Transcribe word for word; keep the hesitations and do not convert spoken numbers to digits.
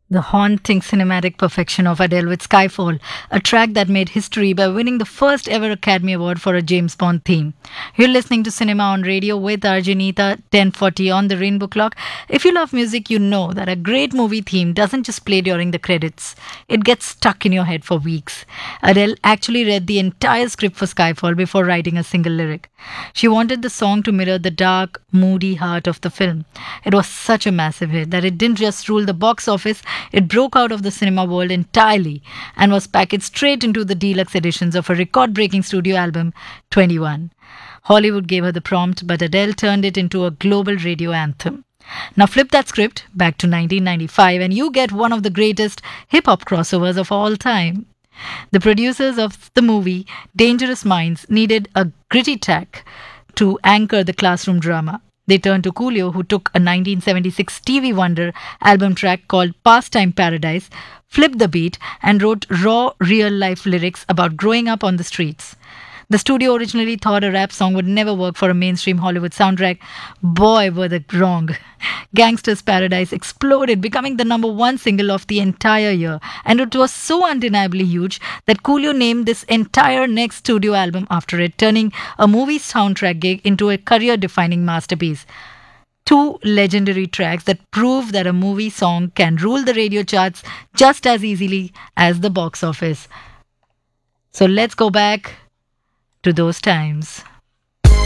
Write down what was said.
The haunting cinematic perfection of Adele with Skyfall, a track that made history by winning the first ever Academy Award for a James Bond theme. You're listening to Cinema on Radio with Arjanita, ten forty on the Rainbow Clock. If you love music, you know that a great movie theme doesn't just play during the credits. It gets stuck in your head for weeks. Adele actually read the entire script for Skyfall before writing a single lyric. She wanted the song to mirror the dark, moody heart of the film. It was such a massive hit that it didn't just rule the box office, it broke out of the cinema world entirely and was packaged straight into the deluxe editions of a record-breaking studio album, twenty-one. Hollywood gave her the prompt, but Adele turned it into a global radio anthem. Now flip that script back to nineteen ninety-five and you get one of the greatest hip-hop crossovers of all time. The producers of the movie Dangerous Minds needed a gritty track to anchor the classroom drama. They turned to Coolio, who took a nineteen seventy-six Stevie Wonder album track called Pastime Paradise, flipped the beat, and wrote raw, real-life lyrics about growing up on the streets. The studio originally thought a rap song would never work for a mainstream Hollywood soundtrack. Boy, were they wrong. Gangsta's Paradise exploded, becoming the number one single of the entire year. And it was so undeniably huge that Coolio named this entire next studio album after it, turning a movie soundtrack gig into a career-defining masterpiece. Two legendary tracks that prove that a movie song can rule the radio charts just as easily as the box office. So let's go back to those times.